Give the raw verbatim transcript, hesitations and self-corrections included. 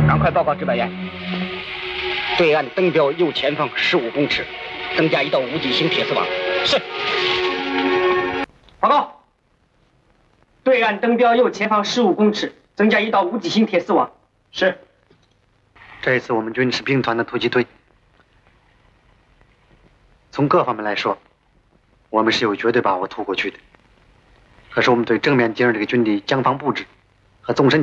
赶快报告指导员，对岸登标右前方十五公尺，增加一道无极星铁丝网。是。报告，对岸登标右前方十五公尺，增加一道无极星铁丝网。是。 这一次我们军是兵团的突击队，从各方面来说，我们是有绝对把握突过去的。可是我们对正面敌人这个军地江防布置和纵深